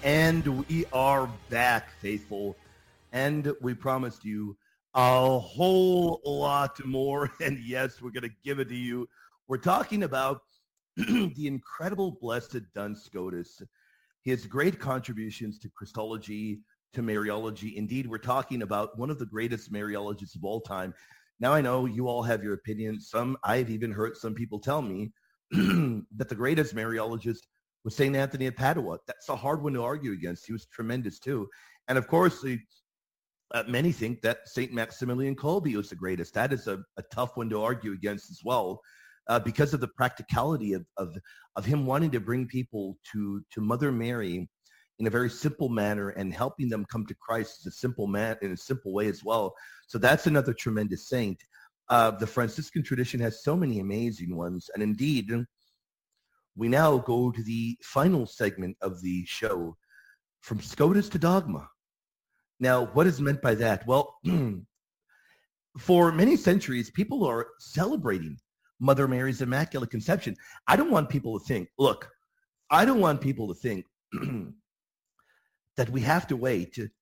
And we are back, faithful. And we promised you a whole lot more. And yes, we're going to give it to you. We're talking about the incredible Blessed Duns Scotus, his great contributions to Christology, to Mariology. Indeed, we're talking about one of the greatest Mariologists of all time. Now, I know you all have your opinions. I've even heard some people tell me that the greatest Mariologist was St. Anthony of Padua. That's a hard one to argue against. He was tremendous too. And of course, many think that St. Maximilian Kolbe was the greatest. That is a tough one to argue against as well, because of the practicality of him wanting to bring people to Mother Mary in a very simple manner and helping them come to Christ as a simple man in a simple way as well. So that's another tremendous saint. The Franciscan tradition has so many amazing ones. And indeed, we now go to the final segment of the show, from Scotus to Dogma. Now, what is meant by that? Well, for many centuries, people are celebrating Mother Mary's Immaculate Conception. I don't want people to think that we have to wait till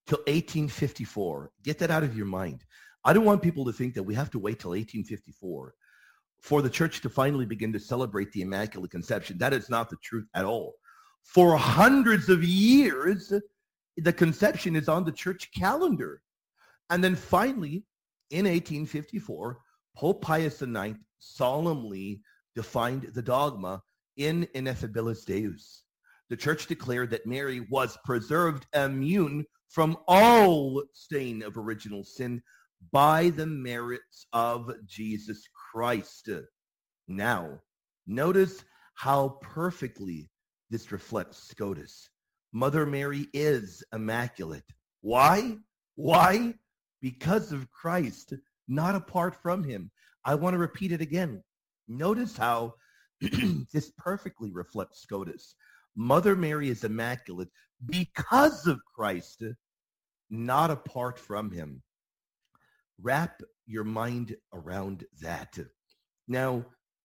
1854. Get that out of your mind. I don't want people to think that we have to wait till 1854 for the church to finally begin to celebrate the Immaculate Conception. That is not the truth at all. For hundreds of years, the conception is on the church calendar. And then finally, in 1854, Pope Pius IX solemnly defined the dogma in Ineffabilis Deus. The church declared that Mary was preserved immune from all stain of original sin by the merits of Jesus Christ. Now, notice how perfectly this reflects Scotus. Mother Mary is immaculate. Why? Why? Because of Christ, not apart from him. I want to repeat it again. Notice how this perfectly reflects Scotus. Mother Mary is immaculate because of Christ, not apart from him. Wrap your mind around that. Now,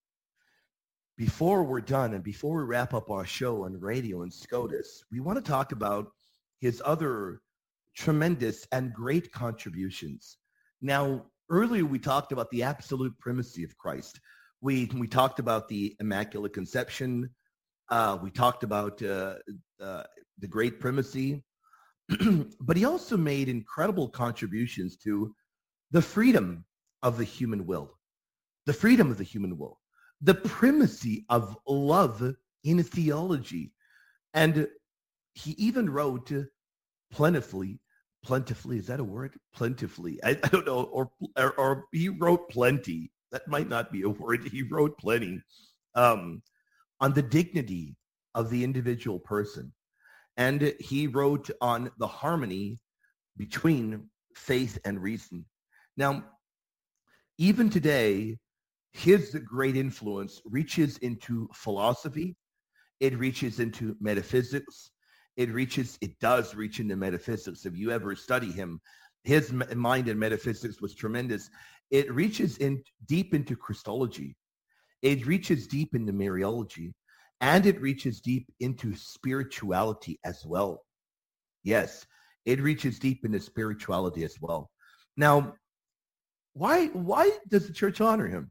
before we're done and before we wrap up our show on radio and Scotus, we want to talk about his other tremendous and great contributions. Now, earlier we talked about the absolute primacy of Christ. We talked about the Immaculate Conception. We talked about the great primacy. But he also made incredible contributions to the freedom of the human will. The freedom of the human will. The primacy of love in theology. And he even wrote plentifully, is that a word? Plentifully. I don't know, or he wrote plenty. That might not be a word. He wrote plenty on the dignity of the individual person. And he wrote on the harmony between faith and reason. Now, even today, his great influence reaches into philosophy. It reaches into metaphysics. It does reach into metaphysics. If you ever study him, his mind in metaphysics was tremendous. It reaches deep into Christology. It reaches deep into Mariology. And it reaches deep into spirituality as well. Yes, it reaches deep into spirituality as well. Now, why does the church honor him?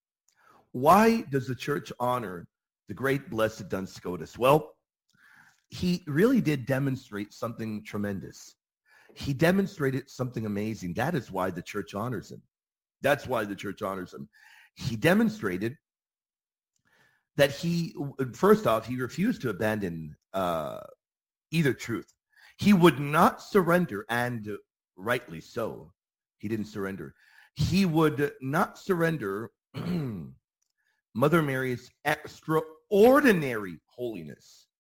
Why does the church honor the great Blessed Duns Scotus? Well, he really did demonstrate something tremendous. He demonstrated something amazing. That is why the church honors him. That's why the church honors him. He demonstrated that first off, he refused to abandon either truth. He would not surrender, and rightly so. He didn't surrender. He would not surrender Mother Mary's extraordinary holiness